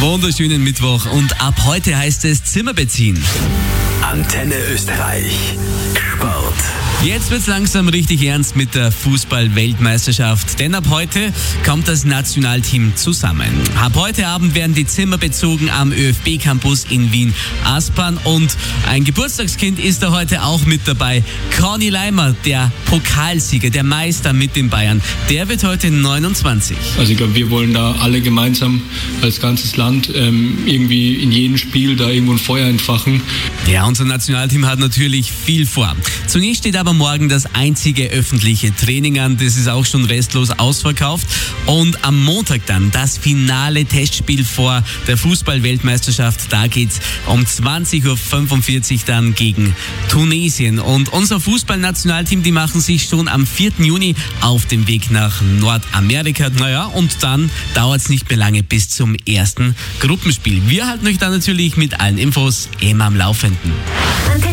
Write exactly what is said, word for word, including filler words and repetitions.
wunderschönen Mittwoch und ab heute heißt es Zimmer beziehen. Antenne Österreich. Sport. Jetzt wird's langsam richtig ernst mit der Fußball-Weltmeisterschaft, denn ab heute kommt das Nationalteam zusammen. Ab heute Abend werden die Zimmer bezogen am ÖFB-Campus in Wien-Aspern und ein Geburtstagskind ist da heute auch mit dabei. Conny Leimer, der Pokalsieger, der Meister mit den Bayern, der wird heute neunundzwanzig. Also ich glaube, wir wollen da alle gemeinsam als ganzes Land ähm, irgendwie in jedem Spiel da irgendwo ein Feuer entfachen. Ja, unser Nationalteam hat natürlich viel vor. Zunächst steht aber morgen das einzige öffentliche Training an. Das ist auch schon restlos ausverkauft. Und am Montag dann das finale Testspiel vor der Fußball-Weltmeisterschaft. Da geht's um zwanzig Uhr fünfundvierzig dann gegen Tunesien. Und unser Fußballnationalteam, die machen sich schon am vierten Juni auf den Weg nach Nordamerika. Naja, und dann dauert's nicht mehr lange bis zum ersten Gruppenspiel. Wir halten euch dann natürlich mit allen Infos immer am Laufenden.